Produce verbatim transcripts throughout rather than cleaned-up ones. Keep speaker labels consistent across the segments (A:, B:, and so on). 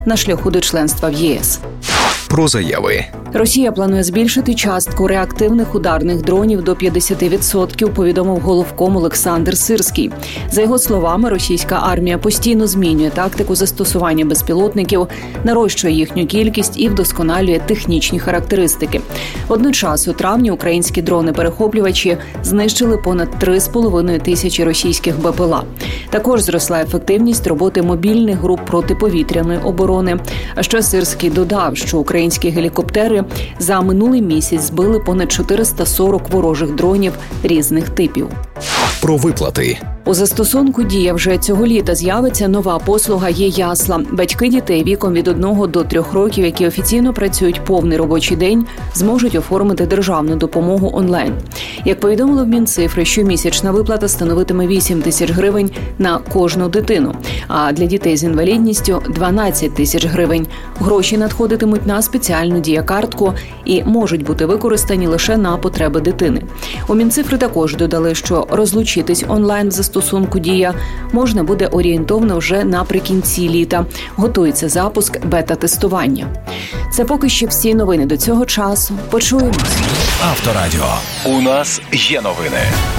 A: на шляху до членства в ЄС.
B: Про заяви.
A: Росія планує збільшити частку реактивних ударних дронів до п'ятдесят відсотків, повідомив головком Олександр Сирський. За його словами, російська армія постійно змінює тактику застосування безпілотників, нарощує їхню кількість і вдосконалює технічні характеристики. Водночас у травні українські дрони-перехоплювачі знищили понад три з половиною тисячі російських БПЛА. Також зросла ефективність роботи мобільних груп протиповітряної оборони. А ще Сирський додав, що українські гелікоптери за минулий місяць збили понад чотириста сорок ворожих дронів різних типів.
B: Про виплати.
A: У застосунку «Дія» вже цього літа з'явиться нова послуга «Є-ясла». Батьки дітей віком від одного до трьох років, які офіційно працюють повний робочий день, зможуть оформити державну допомогу онлайн. Як повідомило в Мінцифри, щомісячна виплата становитиме вісім тисяч гривень на кожну дитину, а для дітей з інвалідністю – дванадцять тисяч гривень. Гроші надходитимуть на спеціальну «Дія-картку» і можуть бути використані лише на потреби дитини. У Мінцифри також додали, що розлучитись онлайн в застосунку «Дія» можна буде орієнтовно вже наприкінці літа. Готується запуск бета-тестування. Це поки що всі новини до цього часу. Почуємо.
B: Авторадіо. У нас є новини.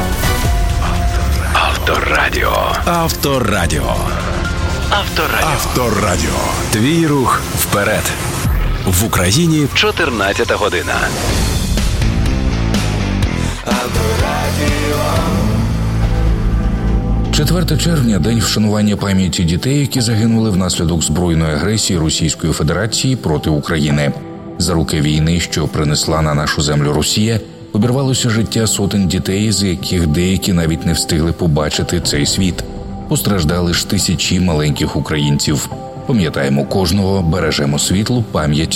B: Авторадіо. Авторадіо. Авторадіо. Авторадіо. Твій рух вперед. В Україні чотирнадцята година.
C: четвертого червня – день вшанування пам'яті дітей, які загинули внаслідок збройної агресії Російської Федерації проти України. За роки війни, що принесла на нашу землю Росія, обірвалося життя сотень дітей, з яких деякі навіть не встигли побачити цей світ. Постраждали ж тисячі маленьких українців. Пам'ятаємо кожного, бережемо світлу пам'ять